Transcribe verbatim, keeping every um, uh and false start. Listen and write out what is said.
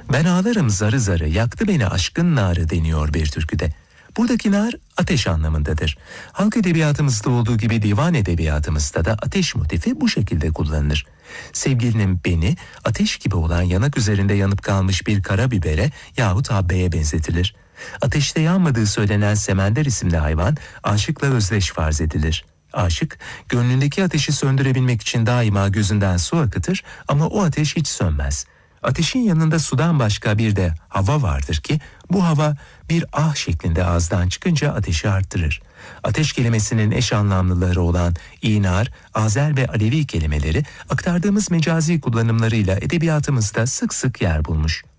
Ben ağlarım zarı zarı, yaktı beni aşkın narı deniyor bir türküde. Buradaki nar ateş anlamındadır. Halk edebiyatımızda olduğu gibi divan edebiyatımızda da ateş motifi bu şekilde kullanılır. Sevgilinin beni ateş gibi olan yanak üzerinde yanıp kalmış bir karabibere yahut habbeye benzetilir. Ateşte yanmadığı söylenen semender isimli hayvan aşıkla özdeş farz edilir. Aşık, gönlündeki ateşi söndürebilmek için daima gözünden su akıtır ama o ateş hiç sönmez. Ateşin yanında sudan başka bir de hava vardır ki bu hava bir ah şeklinde ağızdan çıkınca ateşi arttırır. Ateş kelimesinin eş anlamlıları olan İnar, Azer ve Alevi kelimeleri aktardığımız mecazi kullanımlarıyla edebiyatımızda sık sık yer bulmuş.